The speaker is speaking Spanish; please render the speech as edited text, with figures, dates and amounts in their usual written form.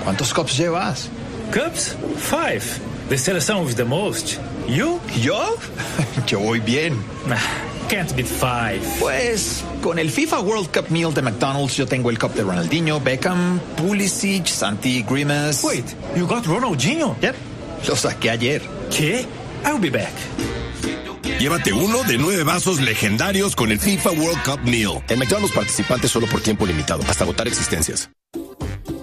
¿Cuántos cups llevas? Cups? 5. The seleção with the most. You? ¿Yo? Yo voy bien. Can't beat 5. Pues con el FIFA World Cup Meal de McDonald's yo tengo el cup de Ronaldinho, Beckham, Pulisic, Santi Grimas. Wait, you got Ronaldinho? Yep, lo saqué ayer. ¿Qué? I'll be back. Llévate uno de 9 vasos legendarios con el FIFA World Cup Meal. En McDonald's, participantes solo por tiempo limitado, hasta agotar existencias.